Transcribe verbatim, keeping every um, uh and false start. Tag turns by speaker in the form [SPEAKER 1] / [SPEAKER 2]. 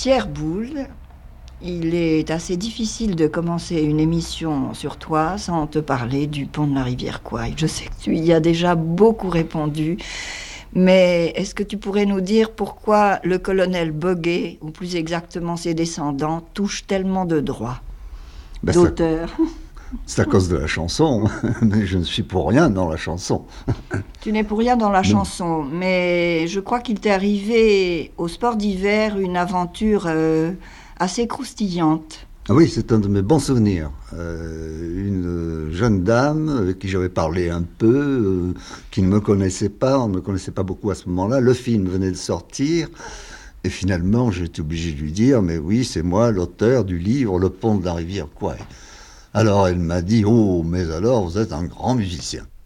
[SPEAKER 1] Pierre Boulle. Il est assez difficile de commencer une émission sur toi sans te parler du pont de la rivière Kwai. Je sais que tu y as déjà beaucoup répondu, mais est-ce que tu pourrais nous dire pourquoi le colonel Boguet, ou plus exactement ses descendants, touche tellement de droits
[SPEAKER 2] ben d'auteur? C'est à cause de la chanson, mais je ne suis pour rien dans la chanson.
[SPEAKER 1] Tu n'es pour rien dans la non. chanson, mais je crois qu'il t'est arrivé au sport d'hiver une aventure euh, assez croustillante.
[SPEAKER 2] Ah oui, c'est un de mes bons souvenirs. Euh, une jeune dame avec qui j'avais parlé un peu, euh, qui ne me connaissait pas, on ne me connaissait pas beaucoup à ce moment-là. Le film venait de sortir. Et finalement, j'étais obligé de lui dire, mais oui, c'est moi l'auteur du livre Le pont de la rivière Kwai. Alors elle m'a dit, oh, mais alors vous êtes un grand musicien.